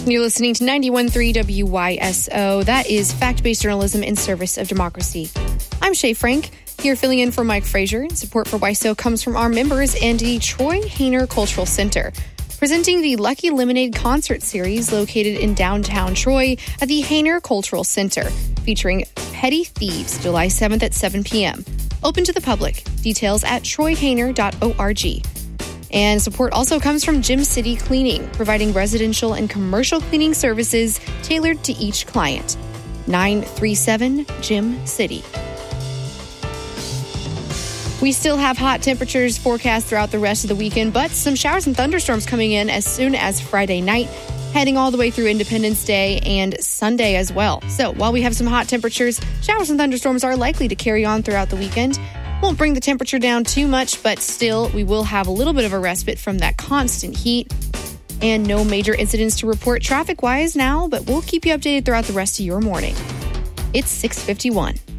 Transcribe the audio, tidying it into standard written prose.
You're listening to 91.3 WYSO. That is fact-based journalism in service of democracy. I'm Shay Frank, here filling in for Mike Frazier. Support for WYSO comes from our members and the Troy Hayner Cultural Center, presenting the Lucky Lemonade concert series located in downtown Troy at the Hayner Cultural Center, featuring Petty Thieves, July 7th at 7 p.m. Open to the public. Details at troyhayner.org. And support also comes from Gym City Cleaning, providing residential and commercial cleaning services tailored to each client. 937 Gym City. We still have hot temperatures forecast throughout the rest of the weekend, but some showers and thunderstorms coming in as soon as Friday night, heading all the way through Independence Day and Sunday as well. So while we have some hot temperatures, showers and thunderstorms are likely to carry on throughout the weekend. Won't bring the temperature down too much, but still, we will have a little bit of a respite from that constant heat. And no major incidents to report traffic-wise now, but we'll keep you updated throughout the rest of your morning. It's 6:51.